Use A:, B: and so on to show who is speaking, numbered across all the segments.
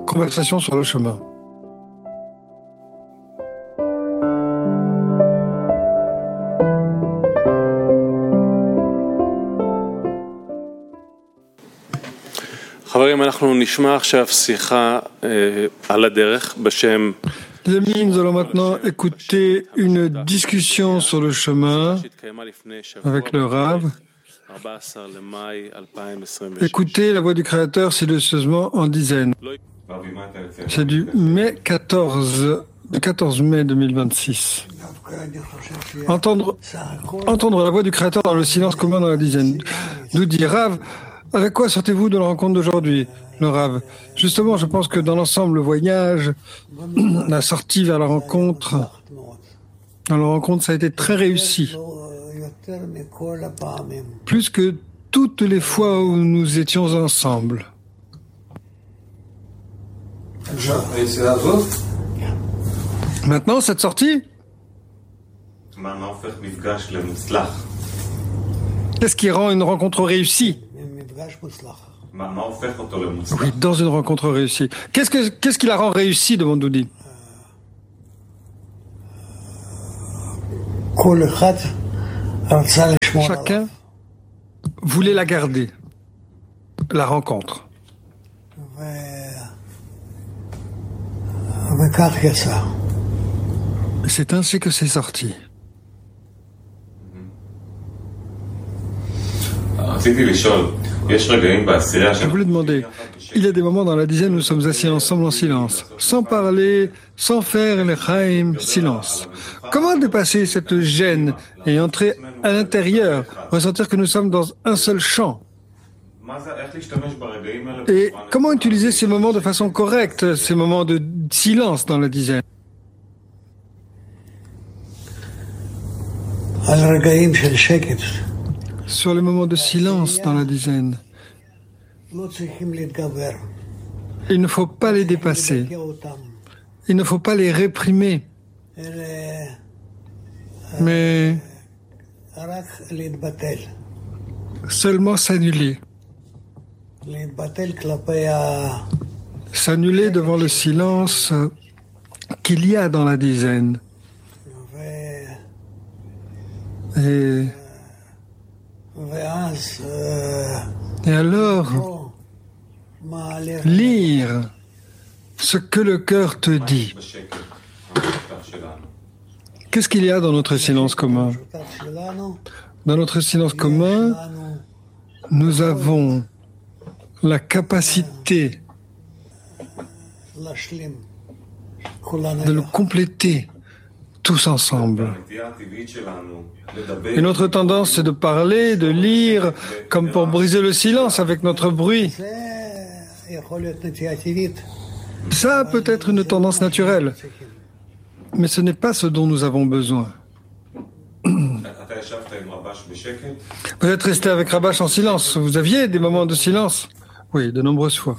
A: Conversation sur le chemin.
B: חברים, אנחנו נשמע עכשיו שיחה על הדרך בשם...
A: Les amis, nous allons maintenant écouter une discussion sur le chemin avec le Rav. Écoutez la voix du Créateur silencieusement en dizaines. C'est du 14 mai 2026. Entendre la voix du Créateur dans le silence commun dans la dizaine. Nous dit Rav, avec quoi sortez-vous de la rencontre d'aujourd'hui, le Rav? Justement, je pense que dans l'ensemble, le voyage, la sortie vers la rencontre, dans la rencontre, ça a été très réussi. Plus que toutes les fois où nous étions ensemble. Maintenant, cette sortie, qu'est-ce qui rend une rencontre réussie? Oui, dans une rencontre réussie. Qu'est-ce qui la rend réussie, demande Doudi? Chacun voulait la garder, la rencontre. C'est ainsi que c'est sorti. Je voulais demander, il y a des moments dans la dizaine où nous sommes assis ensemble en silence, sans parler, sans faire les chaim, silence. Comment dépasser cette gêne et entrer à l'intérieur, ressentir que nous sommes dans un seul champ? Et comment utiliser ces moments de façon correcte, ces moments de silence dans la dizaine? Sur les moments de silence dans la dizaine, il ne faut pas les dépasser, il ne faut pas les réprimer, mais seulement s'annuler. S'annuler devant le silence qu'il y a dans la dizaine. Et alors, lire ce que le cœur te dit. Qu'est-ce qu'il y a dans notre silence commun? Dans notre silence commun, nous avons la capacité de le compléter tous ensemble. Et notre tendance, c'est de parler, de lire, comme pour briser le silence avec notre bruit. Ça peut être une tendance naturelle, mais ce n'est pas ce dont nous avons besoin. Vous êtes resté avec Rabash en silence. Vous aviez des moments de silence? Oui, de nombreuses fois.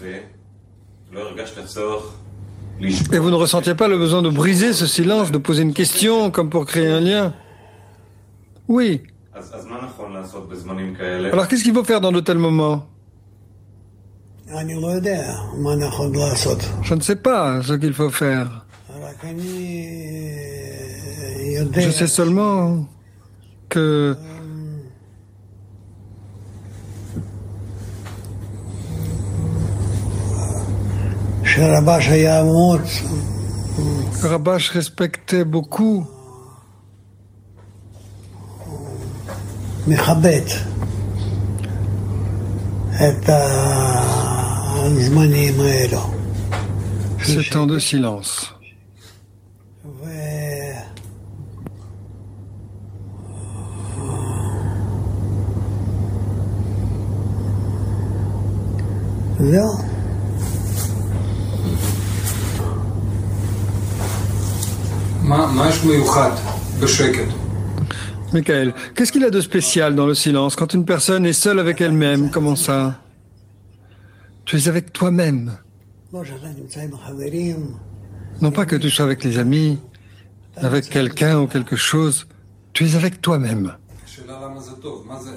A: Et vous ne ressentiez pas le besoin de briser ce silence, de poser une question, comme pour créer un lien? Oui. Alors qu'est-ce qu'il faut faire dans de tels moments? Je ne sais pas ce qu'il faut faire. Je sais seulement que Rabash respectait beaucoup ce temps de silence. Michael, qu'est-ce qu'il y a de spécial dans le silence quand une personne est seule avec elle-même? Comment ça? Tu es avec toi-même. Non pas que tu sois avec les amis, avec quelqu'un ou quelque chose. Tu es avec toi-même.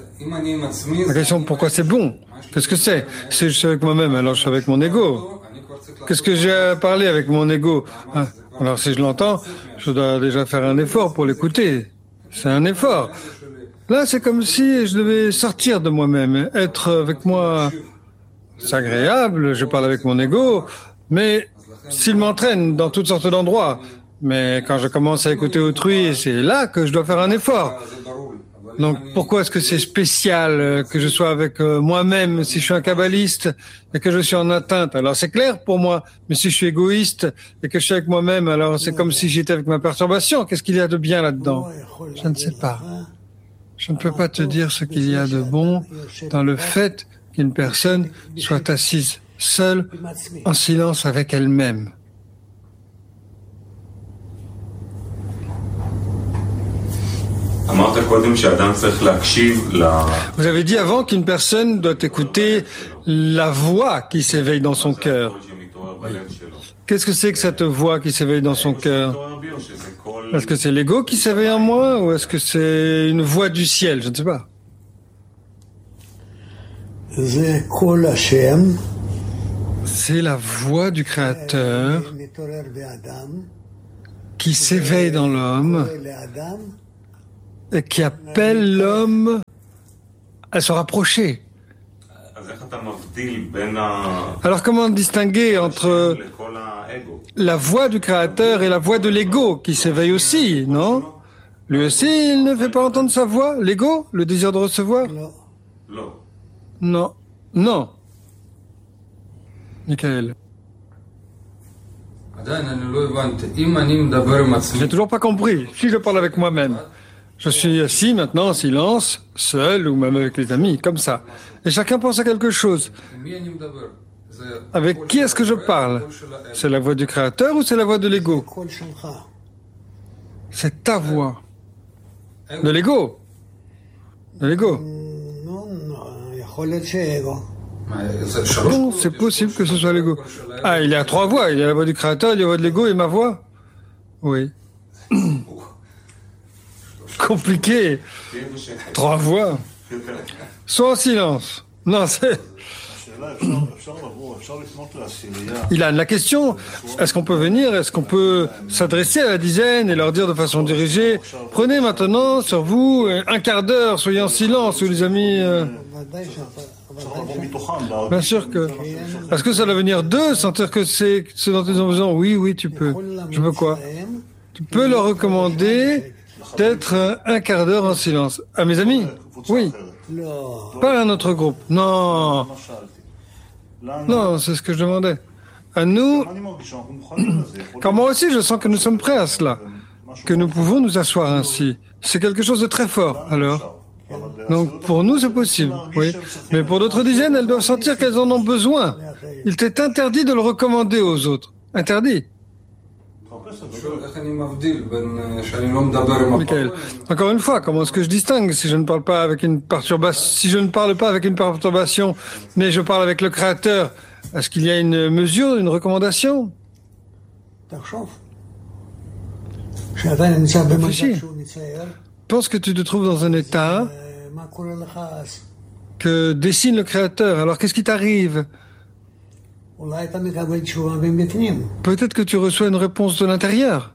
A: La question, pourquoi c'est bon? Qu'est-ce que c'est? Si je suis avec moi-même, alors je suis avec mon ego. Qu'est-ce que j'ai à parler avec mon ego? Hein? Alors si je l'entends, je dois déjà faire un effort pour l'écouter. C'est un effort. Là, c'est comme si je devais sortir de moi-même, être avec moi. C'est agréable, je parle avec mon ego, mais s'il m'entraîne dans toutes sortes d'endroits. Mais quand je commence à écouter autrui, c'est là que je dois faire un effort. Donc pourquoi est-ce que c'est spécial que je sois avec moi-même si je suis un kabbaliste et que je suis en atteinte? Alors c'est clair pour moi, mais si je suis égoïste et que je suis avec moi-même, alors c'est comme si j'étais avec ma perturbation. Qu'est-ce qu'il y a de bien là-dedans? Je ne sais pas. Je ne peux pas te dire ce qu'il y a de bon dans le fait qu'une personne soit assise seule, en silence avec elle-même. Vous avez dit avant qu'une personne doit écouter la voix qui s'éveille dans son cœur. Qu'est-ce que c'est que cette voix qui s'éveille dans son cœur? Est-ce que c'est l'ego qui s'éveille en moi ou est-ce que c'est une voix du ciel? Je ne sais pas. C'est la voix du Créateur qui s'éveille dans l'homme et qui appelle l'homme à se rapprocher. Alors comment distinguer entre la voix du Créateur et la voix de l'ego qui s'éveille aussi, non? Lui aussi, il ne fait pas entendre sa voix, l'ego, le désir de recevoir? Non. Non. Michael. J'ai toujours pas compris. Si je parle avec moi-même, je suis assis maintenant en silence, seul ou même avec les amis, comme ça. Et chacun pense à quelque chose. Avec qui est-ce que je parle? C'est la voix du Créateur ou c'est la voix de l'ego? C'est ta voix. De l'ego. De l'ego. Non, c'est possible que ce soit l'ego. Ah, il y a trois voix. Il y a la voix du Créateur, il y a la voix de l'ego et ma voix. Oui. Compliqué. Trois voix. Sois en silence. Non, c'est... Ilan, la question, est-ce qu'on peut venir, est-ce qu'on peut s'adresser à la dizaine et leur dire de façon dirigée, prenez maintenant sur vous un quart d'heure, soyez en silence, ou les amis... Bien sûr que... Est-ce que ça doit venir d'eux, sentir que c'est ce dont ils ont besoin? Oui, oui, tu peux. Je veux quoi? Tu peux leur recommander d'être un quart d'heure en silence. À mes amis? Oui. Pas à un autre groupe. Non. Non, c'est ce que je demandais. À nous, quand moi aussi je sens que nous sommes prêts à cela, que nous pouvons nous asseoir ainsi. C'est quelque chose de très fort, alors. Donc pour nous c'est possible, oui. Mais pour d'autres dizaines, elles doivent sentir qu'elles en ont besoin. Il t'est interdit de le recommander aux autres. Interdit. Michael, encore une fois, comment est-ce que je distingue si je ne parle pas avec une perturbation, mais je parle avec le Créateur? Est-ce qu'il y a une mesure, une recommandation? Réfléchis. Pense que tu te trouves dans un état que dessine le Créateur. Alors qu'est-ce qui t'arrive? Peut-être que tu reçois une réponse de l'intérieur.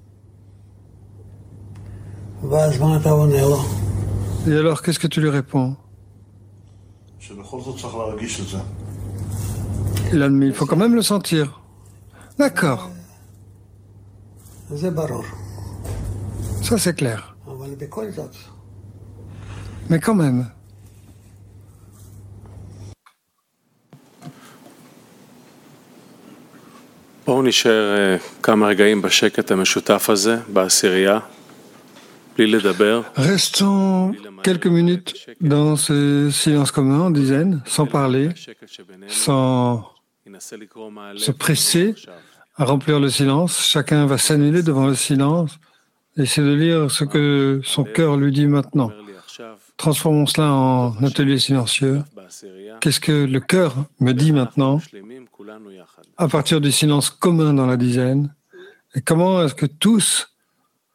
A: Et alors, qu'est-ce que tu lui réponds? Il admet, il faut quand même le sentir. D'accord. Ça, c'est clair. Mais quand même.
B: בואו נשאר כמה רגעים בשקט המשותף הזה, בעשירייה, בלי לדבר.
A: Restons quelques minutes dans ce silence commun en dizaine, sans parler, sans se presser à remplir le silence. Chacun va s'annuler devant le silence et essayer de lire ce que son cœur lui dit maintenant. Transformons cela en atelier silencieux. Qu'est-ce que le cœur me dit maintenant à partir du silence commun dans la dizaine? Et comment est-ce que tous